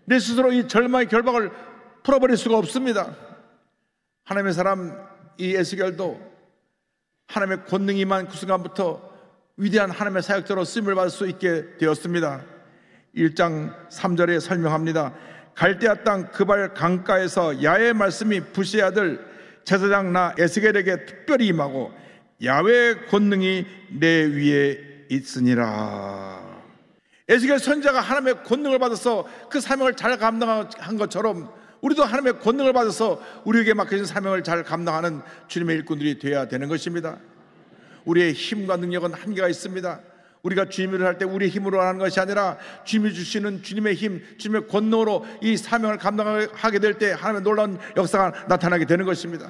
내 스스로 이 절망의 결박을 풀어버릴 수가 없습니다. 하나님의 사람 이 에스겔도 하나님의 권능이 임한 그 순간부터 위대한 하나님의 사역자로 쓰임을 받을 수 있게 되었습니다. 1장 3절에 설명합니다. 갈대아 땅 그발 강가에서 야훼의 말씀이 부시의 아들 제사장 나 에스겔에게 특별히 임하고 야훼의 권능이 내 위에 있으니라. 에스겔 선지자가 하나님의 권능을 받아서 그 사명을 잘 감당한 것처럼 우리도 하나님의 권능을 받아서 우리에게 맡겨진 사명을 잘 감당하는 주님의 일꾼들이 되어야 되는 것입니다. 우리의 힘과 능력은 한계가 있습니다. 우리가 주님의 일을 할 때 우리의 힘으로 하는 것이 아니라 주님이 주시는 주님의 힘, 주님의 권능으로 이 사명을 감당하게 될 때 하나님의 놀라운 역사가 나타나게 되는 것입니다.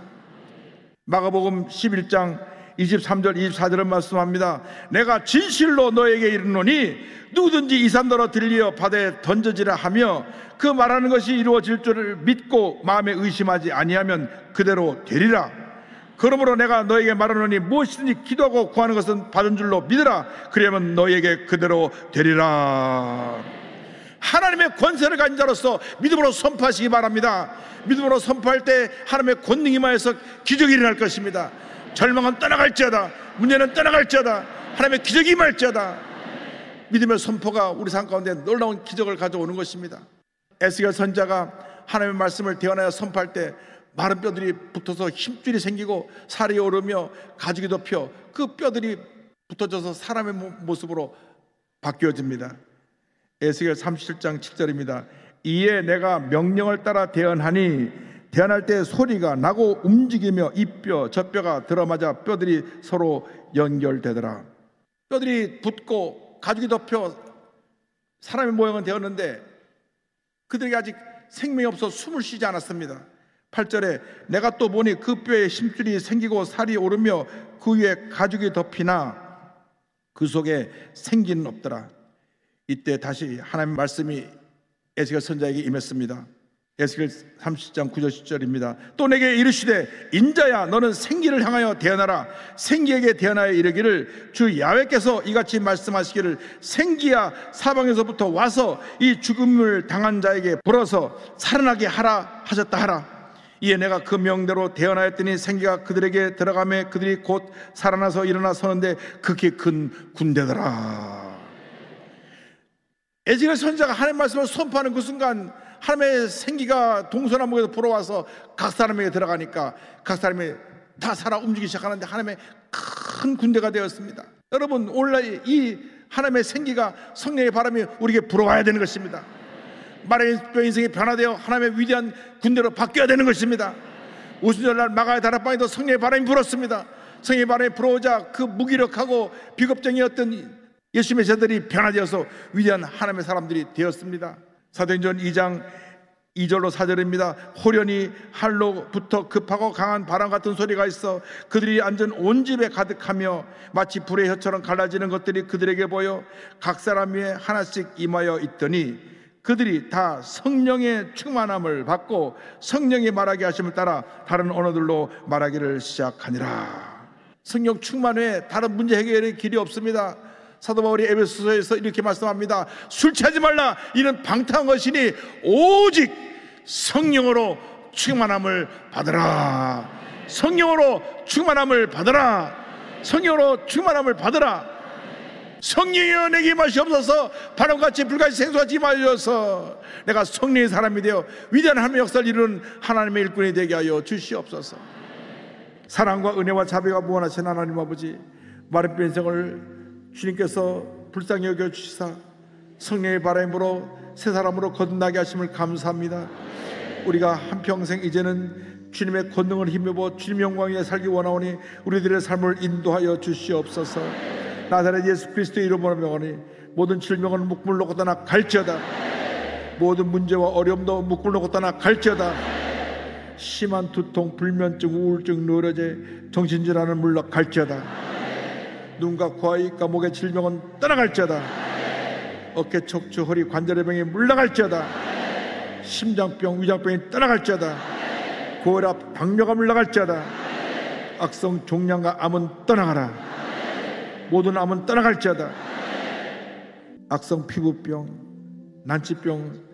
마가복음 11장 23절 24절은 말씀합니다. 내가 진실로 너에게 이르노니 누구든지 이 산더러 들리어 바다에 던져지라 하며 그 말하는 것이 이루어질 줄을 믿고 마음에 의심하지 아니하면 그대로 되리라. 그러므로 내가 너에게 말하노니 무엇이든지 기도하고 구하는 것은 받은 줄로 믿으라. 그러면 너에게 그대로 되리라. 하나님의 권세를 가진 자로서 믿음으로 선포하시기 바랍니다. 믿음으로 선포할 때 하나님의 권능이 임하여서 기적이 일어날 것입니다. 절망은 떠나갈지어다, 문제는 떠나갈지어다, 하나님의 기적이 임할지어다. 믿음의 선포가 우리 삶 가운데 놀라운 기적을 가져오는 것입니다. 에스겔 선지자가 하나님의 말씀을 대언하여 선포할 때 마른 뼈들이 붙어서 힘줄이 생기고 살이 오르며 가죽이 덮여 그 뼈들이 붙어져서 사람의 모습으로 바뀌어집니다. 에스겔 37장 7절입니다. 이에 내가 명령을 따라 대언하니 대언할 때 소리가 나고 움직이며 이 뼈 저 뼈가 들어맞아 뼈들이 서로 연결되더라. 뼈들이 붙고 가죽이 덮여 사람의 모양은 되었는데 그들에게 아직 생명이 없어 숨을 쉬지 않았습니다. 8절에 내가 또 보니 그 뼈에 힘줄이 생기고 살이 오르며 그 위에 가죽이 덮이나 그 속에 생기는 없더라. 이때 다시 하나님의 말씀이 에스겔 선지자에게 임했습니다. 에스겔 30장 9절 10절입니다. 또 내게 이르시되 인자야 너는 생기를 향하여 대언하라. 생기에게 대언하여 이르기를 주 야훼께서 이같이 말씀하시기를 생기야 사방에서부터 와서 이 죽음을 당한 자에게 불어서 살아나게 하라 하셨다 하라. 이에 내가 그 명대로 대언하였더니 생기가 그들에게 들어가매 그들이 곧 살아나서 일어나 서는데 극히 큰 군대더라. 에스겔 선지자가 하나님의 말씀을 선포하는 그 순간 하나님의 생기가 동서남북에서 불어와서 각 사람에게 들어가니까 각 사람이 다 살아 움직이기 시작하는데 하나님의 큰 군대가 되었습니다. 여러분 오늘날 이 하나님의 생기가 성령의 바람이 우리에게 불어와야 되는 것입니다. 마른 뼈 인생이 변화되어 하나님의 위대한 군대로 바뀌어야 되는 것입니다. 오순절날 마가의 다락방에도 성령의 바람이 불었습니다. 성령의 바람이 불어오자 그 무기력하고 비겁정이었던 예수님의 제자들이 변화되어서 위대한 하나님의 사람들이 되었습니다. 사도행전 2장 2절로 4절입니다. 호련히 할로부터 급하고 강한 바람 같은 소리가 있어 그들이 앉은 온 집에 가득하며 마치 불의 혀처럼 갈라지는 것들이 그들에게 보여 각 사람 위에 하나씩 임하여 있더니 그들이 다 성령의 충만함을 받고 성령이 말하게 하심을 따라 다른 언어들로 말하기를 시작하니라. 성령 충만 외에 다른 문제 해결의 길이 없습니다. 사도 바울이 에베소서에서 이렇게 말씀합니다. 술 취하지 말라. 이는 방탕한 것이니 오직 성령으로 충만함을 받으라. 성령으로 충만함을 받으라. 성령으로 충만함을 받으라. 성령이여 내게 임하시옵소서. 바람같이 불같이 생수같이 임하셔서 내가 성령의 사람이 되어 위대한 하나님의 역사를 이루는 하나님의 일꾼이 되게 하여 주시옵소서. 사랑과 은혜와 자비가 무한하신 하나님 아버지, 마른 뼈 인생을 주님께서 불쌍히 여겨주시사 성령의 바람으로 새 사람으로 거듭나게 하심을 감사합니다. 우리가 한평생 이제는 주님의 권능을 힘입어 주님 영광 위에 살기 원하오니 우리들의 삶을 인도하여 주시옵소서. 나사렛 예수 그리스도의 이름으로 명하니 모든 질병은 묵물 놓고 떠나 갈지어다. 모든 문제와 어려움도 묵물 놓고 떠나 갈지어다. 심한 두통, 불면증, 우울증, 누러제, 정신질환은 물러 갈지어다. 눈과 코와 입과 목의 질병은 떠나갈지어다. 어깨 척추 허리 관절의 병이 물러갈지어다. 심장병 위장병이 떠나갈지어다. 고혈압 당뇨가 물러갈지어다. 악성 종양과 암은 떠나가라. 모든 암은 떠나갈지어다. 악성 피부병, 난치병,